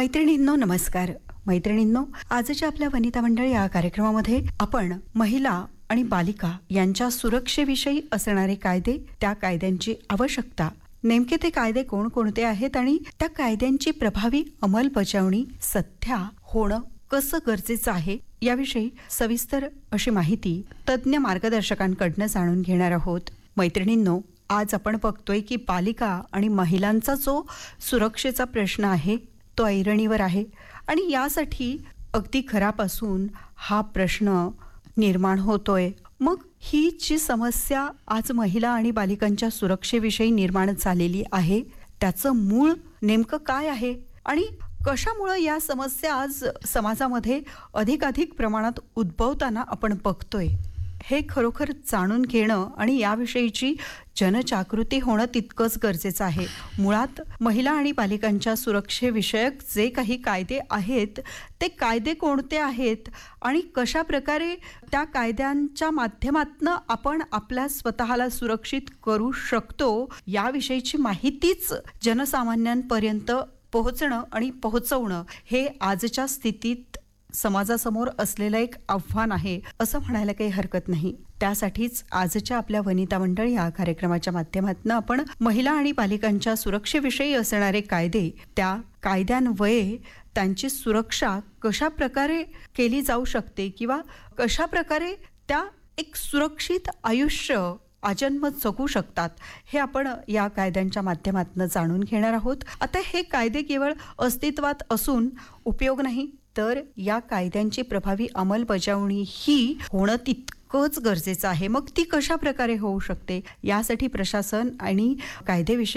मैत्रिणींनो नमस्कार. मैत्रिणींनो, आजच्या आपल्या वनिता मंडळ या कार्यक्रमामध्ये आपण महिला आणि बालिका यांच्या सुरक्षेविषयी असणारे कायदे, त्या कायद्यांची आवश्यकता, नेमके ते कायदे कोणकोणते आहेत आणि त्या कायद्यांची प्रभावी अंमलबजावणी सध्या होणं कसं गरजेचं आहे याविषयी सविस्तर अशी माहिती तज्ज्ञ मार्गदर्शकांकडून जाणून घेणार आहोत. मैत्रिणींनो, आज आपण बघतोय की बालिका आणि महिलांचा जो सुरक्षेचा प्रश्न आहे तो ऐरणीवर आहे आणि यासाठी अगदी घरापासून हा प्रश्न निर्माण होतोय. मग ही जी समस्या आज महिला आणि बालिकांच्या सुरक्षेविषयी निर्माण झालेली आहे त्याचं मूळ नेमकं काय आहे आणि कशामुळे या समस्या आज समाजामध्ये अधिकाधिक प्रमाणात उद्भवताना आपण बघतोय, हे खरोखर जाणून घेणं आणि याविषयीची जनजागृती होणं तितकंच गरजेचं आहे. मुळात महिला आणि बालिकांच्या सुरक्षेविषयक जे काही कायदे आहेत ते कायदे कोणते आहेत आणि कशा प्रकारे त्या कायद्यांच्या माध्यमातून आपण आपल्या स्वतःला सुरक्षित करू शकतो याविषयीची माहितीच जनसामान्यांपर्यंत पोहोचणं आणि पोहोचवणं हे आजच्या स्थितीत समाजासमोर असलेलं एक आव्हान आहे असं म्हणायला काही हरकत नाही. त्यासाठीच आजच्या आपल्या वनिता मंडळ या कार्यक्रमाच्या माध्यमातून आपण महिला आणि बालिकांच्या सुरक्षेविषयी असणारे कायदे, त्या कायद्यान्वये त्यांची सुरक्षा कशा प्रकारे केली जाऊ शकते किंवा कशा प्रकारे त्या एक सुरक्षित आयुष्य आजन्म जगू शकतात हे आपण या कायद्यांच्या माध्यमातून जाणून घेणार आहोत. आता हे कायदे केवळ अस्तित्वात असून उपयोग नाही, तर या कायद्यांची प्रभावी अंमलबजावणी ही होणं तितकंच गरजेचं आहे. मग ती कशा प्रकारे होऊ शकते यासाठी प्रशासन आणि कायदेविषयक